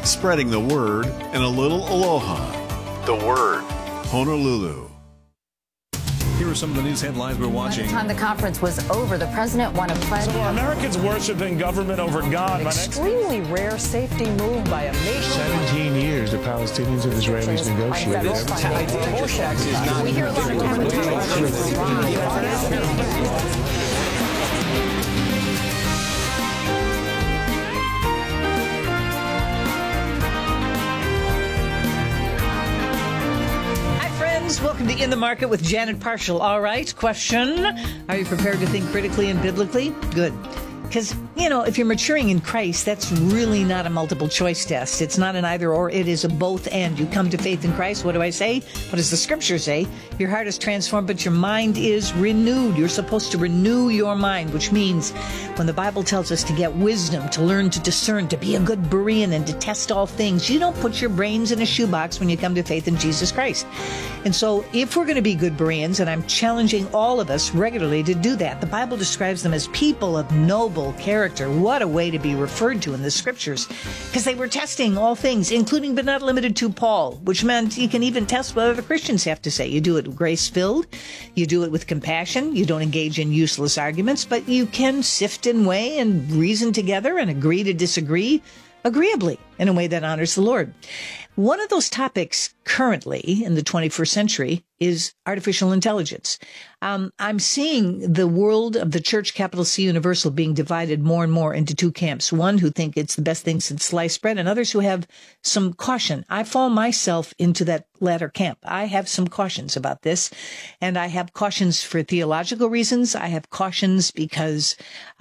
spreading the word and a little aloha. The Word. Honolulu. Here are some of the news headlines we're watching. By the time the conference was over, the president won a pledge. So are Americans worshiping government over God? An extremely rare safety move by a nation. 17 years the Palestinians and Israelis negotiated. We hear a lot of Welcome to In the Market with Janet Parshall. All right, question. Are you prepared to think critically and biblically? Good. Because, if you're maturing in Christ, that's really not a multiple choice test. It's not an either or. It is a both and. You come to faith in Christ. What do I say? What does the scripture say? Your heart is transformed, but your mind is renewed. You're supposed to renew your mind, which means when the Bible tells us to get wisdom, to learn to discern, to be a good Berean and to test all things, you don't put your brains in a shoebox when you come to faith in Jesus Christ. And so if we're going to be good Bereans, and I'm challenging all of us regularly to do that, the Bible describes them as people of noble character. What a way to be referred to in the scriptures, because they were testing all things, including but not limited to Paul, which meant you can even test what other Christians have to say. You do it grace-filled, you do it with compassion, you don't engage in useless arguments, but you can sift and weigh and reason together and agree to disagree agreeably in a way that honors the Lord. One of those topics currently in the 21st century is artificial intelligence. I'm seeing the world of the church, capital C Universal, being divided more and more into two camps. One who think it's the best thing since sliced bread, and others who have some caution. I fall myself into that latter camp. I have some cautions about this, and I have cautions for theological reasons. I have cautions because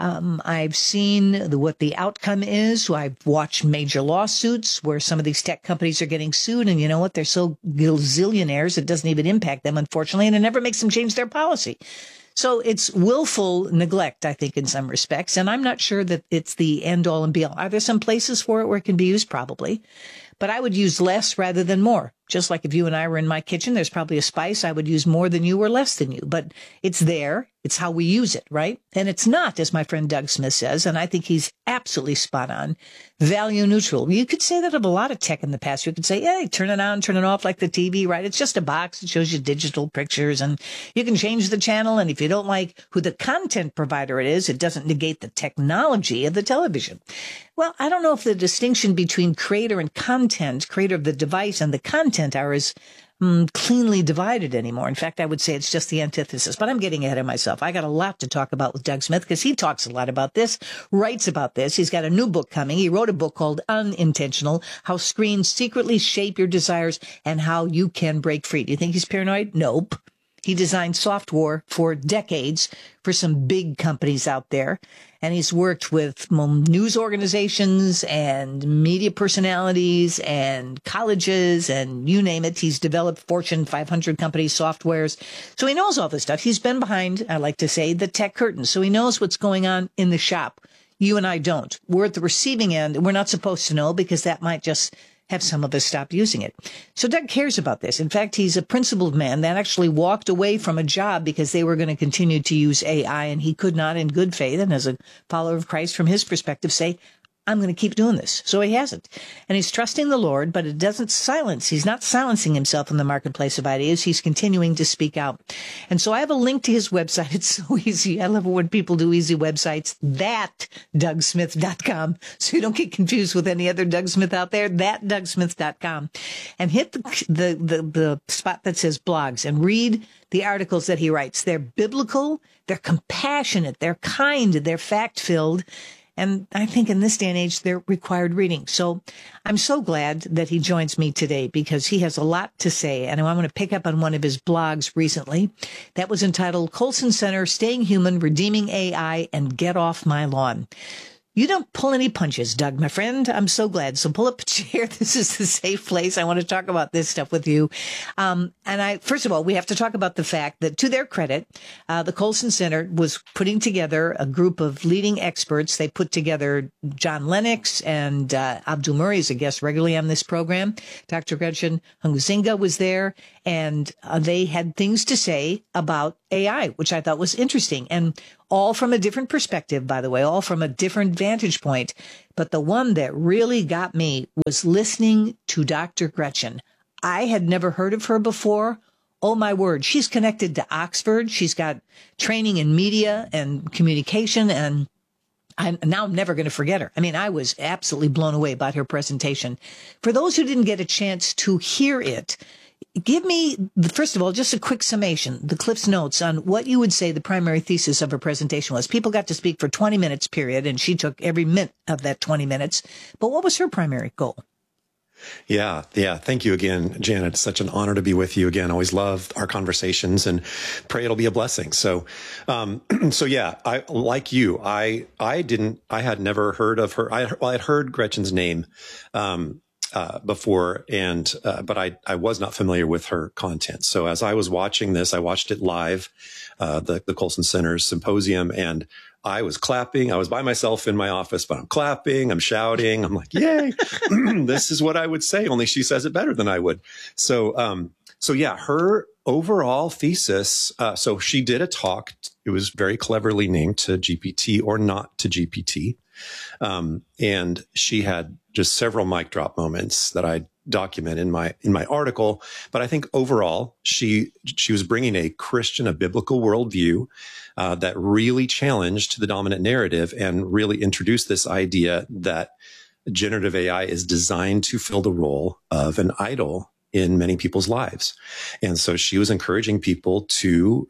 I've seen what the outcome is. I've watched major lawsuits where some of these tech companies are getting sued, and you know what? They're so gazillionaires, it doesn't even impact them, unfortunately, and it never makes them change their policy. So it's willful neglect, I think, in some respects, and I'm not sure that it's the end-all and be-all. Are there some places for it where it can be used? Probably. But I would use less rather than more. Just like if you and I were in my kitchen, there's probably a spice I would use more than you or less than you. But it's there. It's how we use it, right? And it's not, as my friend Doug Smith says, and I think he's absolutely spot on, value neutral. You could say that of a lot of tech in the past. You could say, hey, turn it on, turn it off like the TV, right? It's just a box that shows you digital pictures, and you can change the channel. And if you don't like who the content provider it is, it doesn't negate the technology of the television. Well, I don't know if the distinction between creator and content, creator of the device and the content are as cleanly divided anymore. In fact, I would say it's just the antithesis, but I'm getting ahead of myself. I got a lot to talk about with Doug Smith because he talks a lot about this, writes about this. He's got a new book coming. He wrote a book called Unintentional, How Screens Secretly Shape Your Desires and How You Can Break Free. Do you think he's paranoid? Nope. He designed software for decades for some big companies out there. And he's worked with news organizations and media personalities and colleges and you name it. He's developed Fortune 500 company softwares. So he knows all this stuff. He's been behind, I like to say, the tech curtain. So he knows what's going on in the shop. You and I don't. We're at the receiving end. We're not supposed to know because that might just have some of us stop using it. So Doug cares about this. In fact, he's a principled man that actually walked away from a job because they were going to continue to use AI, and he could not in good faith and as a follower of Christ from his perspective say, I'm going to keep doing this. So he hasn't. And he's trusting the Lord, but it doesn't silence. He's not silencing himself in the marketplace of ideas. He's continuing to speak out. And so I have a link to his website. It's so easy. I love it when people do easy websites. ThatDougSmith.com. So you don't get confused with any other Doug Smith out there. ThatDougSmith.com. And hit the spot that says blogs and read the articles that he writes. They're biblical. They're compassionate. They're kind. They're fact-filled. And I think in this day and age, they're required reading. So I'm so glad that he joins me today because he has a lot to say. And I want to pick up on one of his blogs recently that was entitled Colson Center, Staying Human, Redeeming AI, and Get Off My Lawn. You don't pull any punches, Doug, my friend. I'm so glad. So pull up a chair. This is the safe place. I want to talk about this stuff with you. First of all, we have to talk about the fact that to their credit, the Colson Center was putting together a group of leading experts. They put together John Lennox and Abdul Murray is a guest regularly on this program. Dr. Gretchen Hunguzinga was there, and they had things to say about AI, which I thought was interesting, and all from a different perspective, by the way, all from a different vantage point. But the one that really got me was listening to Dr. Gretchen. I had never heard of her before. Oh, my word. She's connected to Oxford. She's got training in media and communication, and I'm never going to forget her. I mean, I was absolutely blown away by her presentation. For those who didn't get a chance to hear it, give me, first of all, just a quick summation, the Cliff's Notes on what you would say the primary thesis of her presentation was. People got to speak for 20 minutes, period, and she took every minute of that 20 minutes. But what was her primary goal? Yeah. Thank you again, Janet. It's such an honor to be with you again. Always love our conversations and pray it'll be a blessing. So, yeah, I, like you, I had never heard of her. I'd heard Gretchen's name, before, and, but I was not familiar with her content. So as I was watching this, I watched it live, the Colson Center's symposium, and I was clapping. I was by myself in my office, but I'm clapping, I'm shouting. I'm like, yay, this is what I would say, only she says it better than I would. So yeah, her overall thesis, so she did a talk. It was very cleverly named To GPT or Not to GPT. And she had just several mic drop moments that I document in my article. But I think overall, she was bringing a biblical worldview, that really challenged the dominant narrative and really introduced this idea that generative AI is designed to fill the role of an idol in many people's lives. And so she was encouraging people to,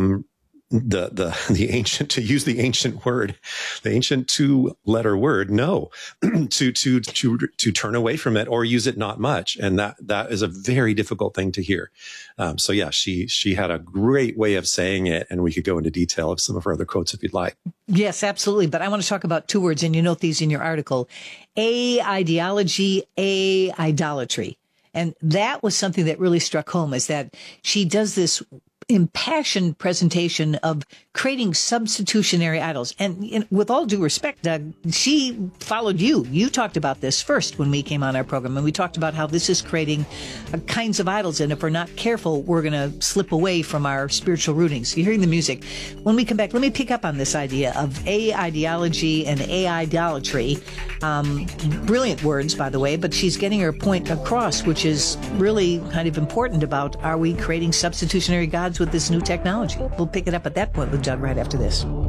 the ancient, to use the ancient word, the ancient 2-letter word, no, to turn away from it or use it not much. And that is a very difficult thing to hear. So yeah, she had a great way of saying it, and we could go into detail of some of her other quotes if you'd like. Yes, absolutely. But I want to talk about 2 words, and you note these in your article: A, ideology, A, idolatry. And that was something that really struck home, is that she does this impassioned presentation of creating substitutionary idols. And with all due respect, Doug, she followed you. You talked about this first when we came on our program, and we talked about how this is creating kinds of idols. And if we're not careful, we're going to slip away from our spiritual rootings. You're hearing the music. When we come back, let me pick up on this idea of A, ideology, and A, idolatry. Brilliant words, by the way, but she's getting her point across, which is really kind of important about, are we creating substitutionary gods with this new technology? We'll pick it up at that point with Doug right after this.